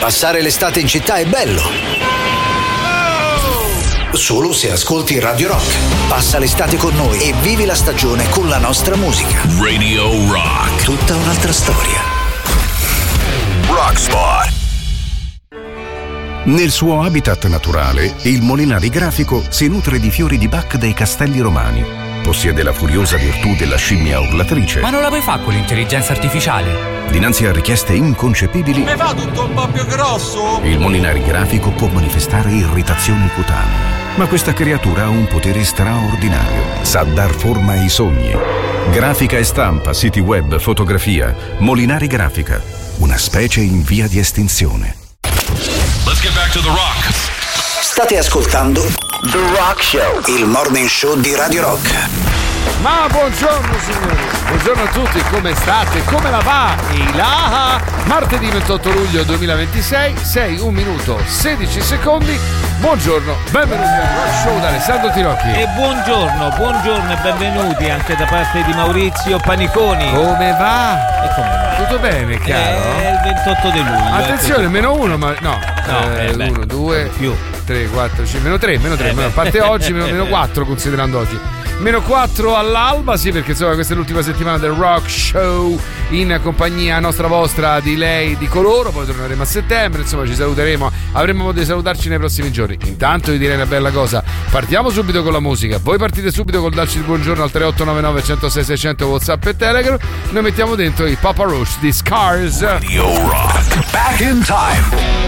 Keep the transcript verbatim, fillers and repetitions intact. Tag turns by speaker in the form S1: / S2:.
S1: Passare l'estate in città è bello. Solo se ascolti Radio Rock. Passa l'estate con noi e vivi la stagione con la nostra musica.
S2: Radio Rock.
S1: Tutta un'altra storia.
S2: Rock Spot.
S3: Nel suo habitat naturale, il Molinari Grafico si nutre di fiori di Bach dei Castelli Romani. Possiede la furiosa virtù della scimmia urlatrice.
S4: Ma non la puoi fare con l'intelligenza artificiale?
S3: Dinanzi a richieste inconcepibili,
S5: mi fa tutto un po' più grosso.
S3: Il Molinari Grafico può manifestare irritazioni cutanee. Ma questa creatura ha un potere straordinario. Sa dar forma ai sogni. Grafica e stampa, siti web, fotografia. Molinari Grafica, una specie in via di estinzione.
S2: Let's get back to the rock.
S1: State ascoltando The Rock Show, il morning show di Radio Rock.
S6: Ma buongiorno signori, buongiorno a tutti, come state? Come la va? E là, martedì ventotto luglio duemilaventisei, sei, un minuto, sedici secondi. Buongiorno, benvenuti al Rock Show da Alessandro Tirocchi.
S7: E buongiorno, buongiorno e benvenuti anche da parte di Maurizio Paniconi.
S6: Come va?
S7: E come va?
S6: Tutto bene, caro?
S7: È il ventotto di luglio.
S6: Attenzione,
S7: ecco.
S6: meno uno, ma no.
S7: No,
S6: eh,
S7: eh, beh,
S6: uno, due,
S7: più.
S6: tre, quattro, cinque, meno tre, meno tre,
S7: Eh,
S6: meno, a parte oggi, meno, meno quattro considerando oggi. Meno quattro all'alba, sì, perché insomma questa è l'ultima settimana del Rock Show in compagnia nostra vostra, di lei, di coloro. Poi torneremo a settembre, insomma ci saluteremo, avremo modo di salutarci nei prossimi giorni. Intanto vi direi una bella cosa, partiamo subito con la musica. Voi partite subito col darci il buongiorno al tre otto nove nove, uno zero sei, sei zero zero WhatsApp e Telegram. Noi mettiamo dentro i Papa Roach di Scars.
S2: Radio Rock. Back in time.